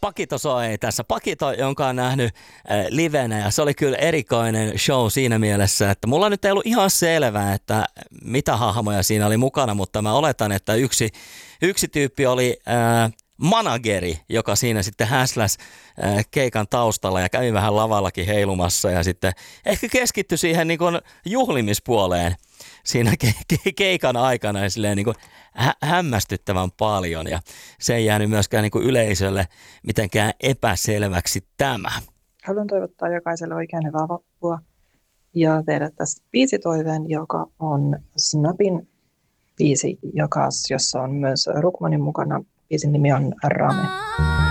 Pakito soi tässä. Pakito, jonka on nähnyt livenä, ja se oli kyllä erikoinen show siinä mielessä, että mulla nyt ei ollut ihan selvää, että mitä hahmoja siinä oli mukana, mutta mä oletan, että yksi tyyppi oli manageri, joka siinä sitten häsläsi keikan taustalla ja kävi vähän lavallakin heilumassa ja sitten ehkä keskittyi siihen niin kuin juhlimispuoleen siinä keikan aikana ja silleen niin kuin hämmästyttävän paljon, ja se ei jäänyt myöskään niin kuin yleisölle mitenkään epäselväksi tämä. Haluan toivottaa jokaiselle oikein hyvää vappua ja tehdä tästä biisitoiveen, joka on Snapin biisi, jossa on myös Rukmanin mukana. Biisin nimi on Rame.